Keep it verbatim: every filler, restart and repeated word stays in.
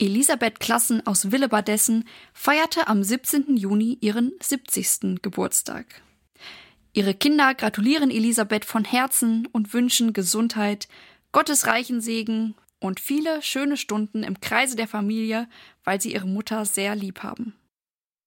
Elisabeth Klassen aus Willebadessen feierte am siebzehnten Juni ihren siebzigsten Geburtstag. Ihre Kinder gratulieren Elisabeth von Herzen und wünschen Gesundheit, Gottes reichen Segen und viele schöne Stunden im Kreise der Familie, weil sie ihre Mutter sehr lieb haben.